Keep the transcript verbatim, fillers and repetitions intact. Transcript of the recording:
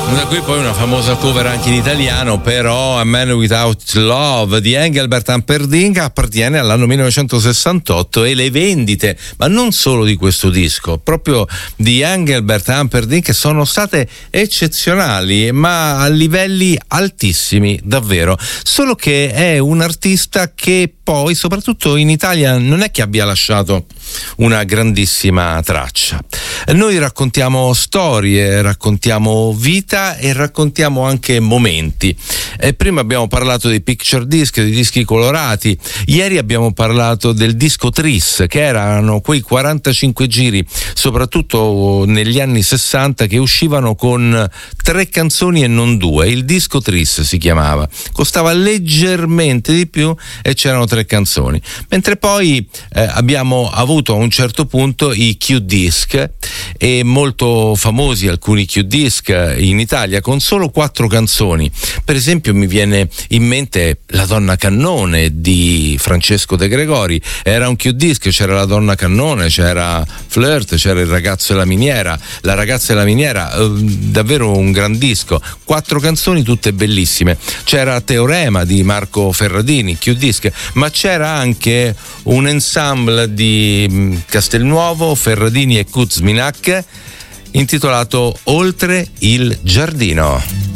Da qui poi una famosa cover anche in italiano, però A Man Without Love di Engelbert Humperdinck appartiene all'anno millenovecentosessantotto, e le vendite, ma non solo di questo disco, proprio di Engelbert Humperdinck, sono state eccezionali, ma a livelli altissimi davvero. Solo che è un artista che poi, soprattutto in Italia, non è che abbia lasciato una grandissima traccia. Noi raccontiamo storie, raccontiamo vita e raccontiamo anche momenti. E prima abbiamo parlato di picture disc, di dischi colorati. Ieri abbiamo parlato del disco Tris, che erano quei quarantacinque giri, soprattutto negli anni sessanta, che uscivano con tre canzoni e non due. Il disco Tris si chiamava, costava leggermente di più e c'erano tre canzoni. Mentre poi eh, abbiamo avuto a un certo punto i Q-Disc, e molto famosi alcuni Q-Disc in Italia con solo quattro canzoni. Per esempio mi viene in mente La donna cannone di Francesco De Gregori, era un Q-Disc, c'era La donna cannone, c'era Flirt, c'era Il ragazzo e la miniera, La ragazza e la miniera, eh, davvero un gran disco, quattro canzoni tutte bellissime. C'era Teorema di Marco Ferradini, Q-Disc, ma c'era anche un ensemble di Castelnuovo, Ferradini e Kuzminak intitolato Oltre il giardino.